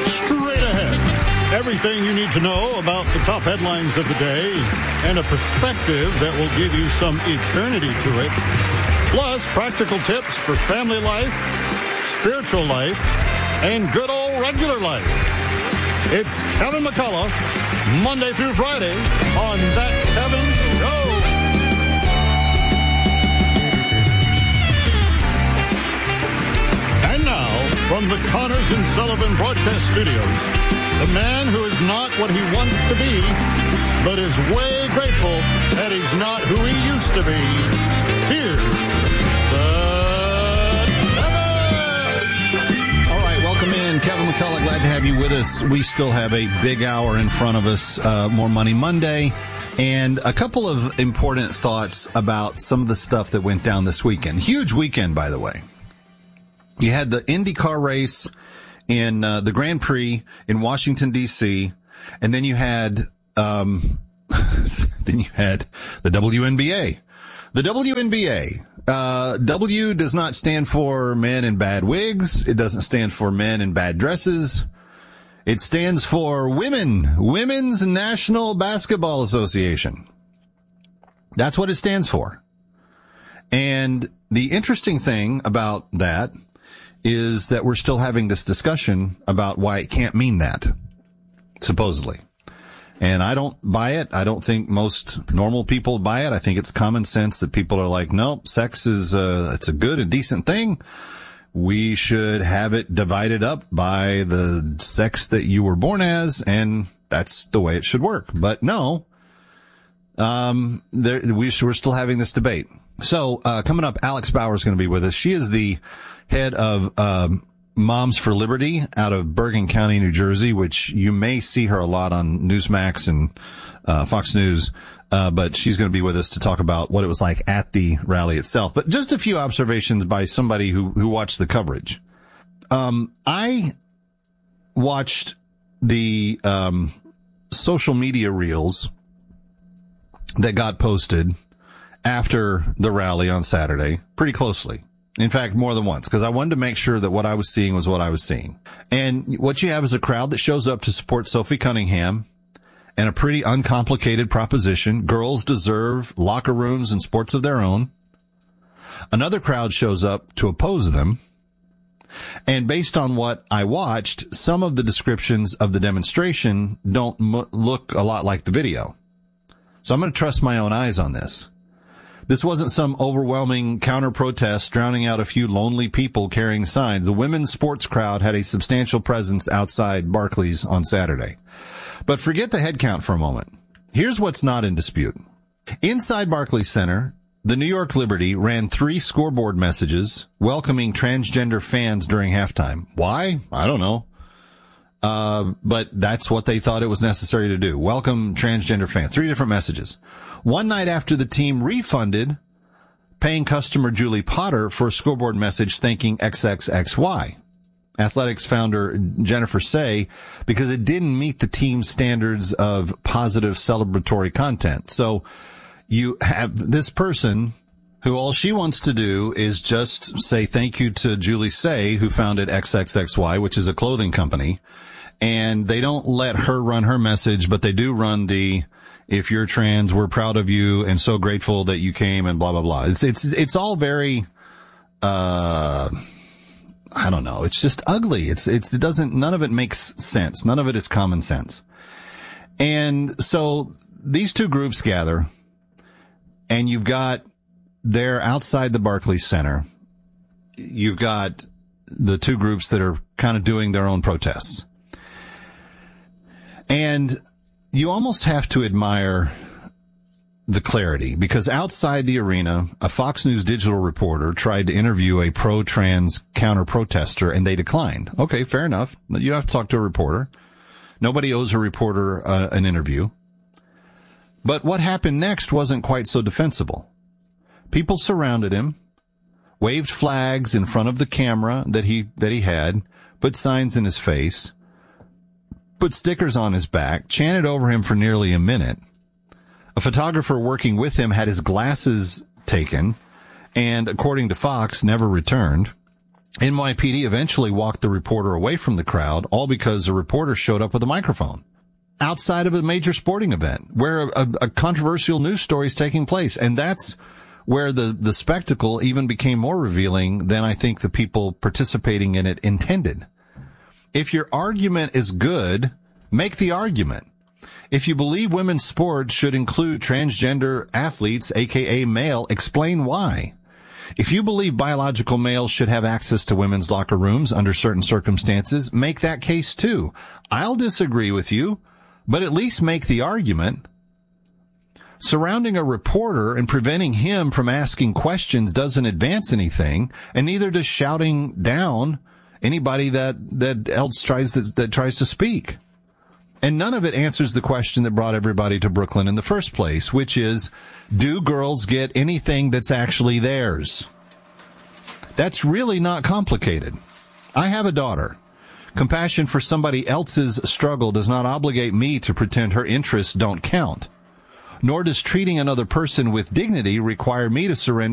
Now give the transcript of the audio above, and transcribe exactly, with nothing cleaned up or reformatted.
Straight ahead, everything you need to know about the top headlines of the day and a perspective that will give you some eternity to it. Plus, practical tips for family life, spiritual life, and good old regular life. It's Kevin McCullough, Monday through Friday on That Kevin Show. And now, from the Connors and Sullivan Broadcast Studios, the man who is not what he wants to be, but is way grateful that he's not who he used to be. Here's Welcome in, Kevin McCullough. Glad to have you with us. We still have a big hour in front of us, uh, More Money Monday, and a couple of important thoughts about some of the stuff that went down this weekend. Huge weekend, by the way. You had the IndyCar race in uh, the Grand Prix in Washington, D C, and then you had um, then you had the W N B A. The W N B A. Uh, W does not stand for men in bad wigs. It doesn't stand for men in bad dresses. It stands for women, Women's National Basketball Association. That's what it stands for. And the interesting thing about that is that we're still having this discussion about why it can't mean that, supposedly. And I don't buy it. I don't think most normal people buy it. I think it's common sense that people are like, nope, sex is uh it's a good and decent thing. We should have it divided up by the sex that you were born as, and that's the way it should work. But no, um, there, we should, we're still having this debate. So, uh, coming up, Alex Bauer is going to be with us. She is the head of, um, Moms for Liberty out of Bergen County, New Jersey, which you may see her a lot on Newsmax and uh, Fox News. Uh, but she's going to be with us to talk about what it was like at the rally itself. But just a few observations by somebody who, who watched the coverage. Um, I watched the um, social media reels that got posted after the rally on Saturday pretty closely. In fact, more than once, because I wanted to make sure that what I was seeing was what I was seeing. And what you have is a crowd that shows up to support Sophie Cunningham and a pretty uncomplicated proposition. Girls deserve locker rooms and sports of their own. Another crowd shows up to oppose them. And based on what I watched, some of the descriptions of the demonstration don't m- look a lot like the video. So I'm going to trust my own eyes on this. This wasn't some overwhelming counter-protest drowning out a few lonely people carrying signs. The women's sports crowd had a substantial presence outside Barclays on Saturday. But forget the head count for a moment. Here's what's not in dispute. Inside Barclays Center, the New York Liberty ran three scoreboard messages welcoming transgender fans during halftime. Why? I don't know. Uh, but that's what they thought it was necessary to do. Welcome transgender fans. Three different messages. One night after the team refunded paying customer Julie Potter for a scoreboard message thanking triple X Y, Athletics founder Jennifer Say, because it didn't meet the team's standards of positive celebratory content. So you have this person who all she wants to do is just say thank you to Julie Say, who founded triple X Y, which is a clothing company. And they don't let her run her message, but they do run the, if you're trans, we're proud of you and so grateful that you came and blah, blah, blah. It's, it's, it's all very, uh, I don't know. It's just ugly. It's, it's, it doesn't, none of it makes sense. None of it is common sense. And so these two groups gather and you've got, they're outside the Barclays Center. You've got the two groups that are kind of doing their own protests. And you almost have to admire the clarity, because outside the arena, a Fox News digital reporter tried to interview a pro-trans counter-protester, and they declined. Okay, fair enough. You don't have to talk to a reporter. Nobody owes a reporter uh, an interview. But what happened next wasn't quite so defensible. People surrounded him, waved flags in front of the camera that he that he had, put signs in his face, put stickers on his back, chanted over him for nearly a minute. A photographer working with him had his glasses taken and, according to Fox, never returned. N Y P D eventually walked the reporter away from the crowd, all because the reporter showed up with a microphone outside of a major sporting event where a, a controversial news story is taking place. And that's where the, the spectacle even became more revealing than I think the people participating in it intended. If your argument is good, make the argument. If you believe women's sports should include transgender athletes, aka male, explain why. If you believe biological males should have access to women's locker rooms under certain circumstances, make that case too. I'll disagree with you, but at least make the argument. Surrounding a reporter and preventing him from asking questions doesn't advance anything, and neither does shouting down anybody that, that else tries to, that tries to speak. And none of it answers the question that brought everybody to Brooklyn in the first place, which is, do girls get anything that's actually theirs? That's really not complicated. I have a daughter. Compassion for somebody else's struggle does not obligate me to pretend her interests don't count. Nor does treating another person with dignity require me to surrender